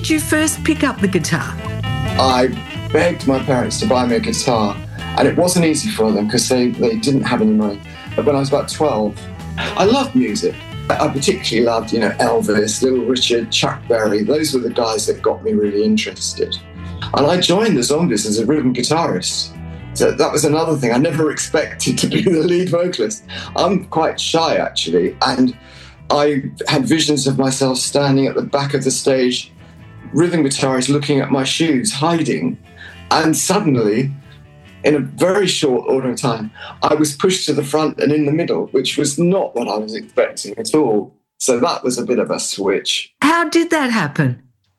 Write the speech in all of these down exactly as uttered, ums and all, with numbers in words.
did you first pick up the guitar? I begged my parents to buy me a guitar, and it wasn't easy for them because they, they didn't have any money. But when I was about twelve, I loved music. I particularly loved, you know, Elvis, Little Richard, Chuck Berry. Those were the guys that got me really interested. And I joined the Zombies as a rhythm guitarist. So that was another thing. I never expected to be the lead vocalist. I'm quite shy, actually. And I had visions of myself standing at the back of the stage, rhythm guitarist looking at my shoes, hiding. And suddenly, in a very short order of time, I was pushed to the front and in the middle, which was not what I was expecting at all. So that was a bit of a switch. How did that happen?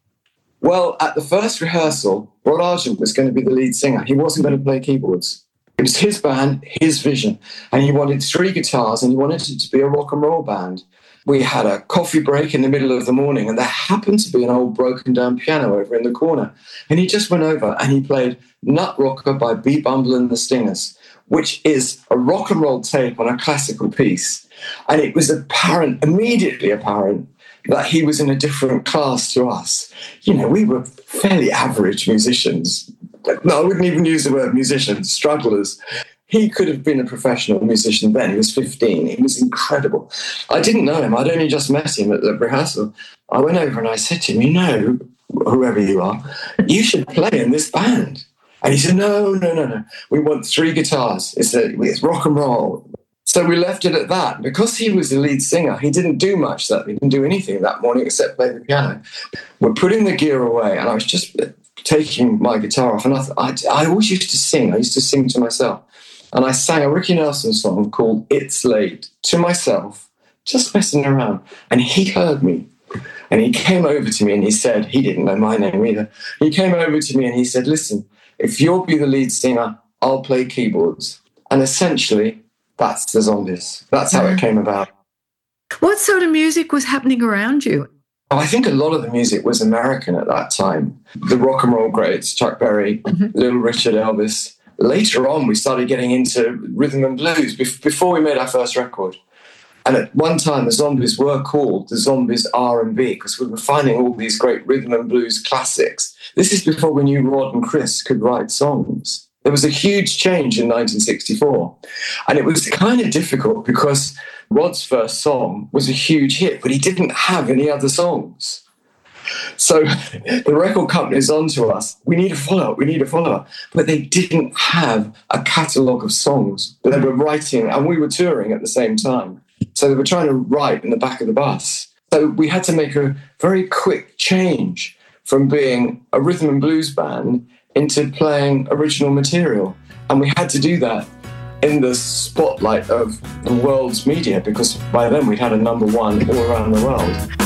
Well, at the first rehearsal, Rod Argent was going to be the lead singer. He wasn't going to play keyboards. It was his band, his vision. And he wanted three guitars and he wanted it to be a rock and roll band. We had a coffee break in the middle of the morning and there happened to be an old broken down piano over in the corner. And he just went over and he played Nut Rocker by B. Bumble and the Stingers, which is a rock and roll take on a classical piece. And it was apparent, immediately apparent, that he was in a different class to us. You know, we were fairly average musicians. No, I wouldn't even use the word musicians, strugglers. He could have been a professional musician then. He was fifteen. He was incredible. I didn't know him. I'd only just met him at the rehearsal. I went over and I said to him, you know, whoever you are, you should play in this band. And he said, no, no, no, no. We want three guitars. It's, a, it's rock and roll. So we left it at that. Because he was the lead singer, he didn't do much that. He didn't do anything that morning except play the piano. We're putting the gear away and I was just taking my guitar off. And I, I, I always used to sing. I used to sing to myself. And I sang a Ricky Nelson song called It's Late to myself, just messing around. And he heard me. And he came over to me and he said, he didn't know my name either. He came over to me and he said, listen, if you'll be the lead singer, I'll play keyboards. And essentially, that's the Zombies. That's how it came about. What sort of music was happening around you? I think a lot of the music was American at that time. The rock and roll greats, Chuck Berry, mm-hmm. Little Richard, Elvis. Later on, we started getting into rhythm and blues before we made our first record. And at one time, the Zombies were called the Zombies R and B because we were finding all these great rhythm and blues classics. This is before we knew Rod and Chris could write songs. There was a huge change in nineteen sixty-four. And it was kind of difficult because Rod's first song was a huge hit, but he didn't have any other songs. So the record company's on to us. We need a follow-up, we need a follow-up. But they didn't have a catalogue of songs. They were writing, and we were touring at the same time. So they were trying to write in the back of the bus. So we had to make a very quick change from being a rhythm and blues band into playing original material. And we had to do that in the spotlight of the world's media because by then we had a number one all around the world.